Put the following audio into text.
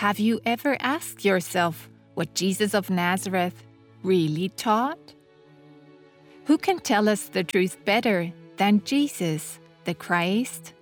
Have you ever asked yourself what Jesus of Nazareth really taught? Who can tell us the truth better than Jesus, the Christ?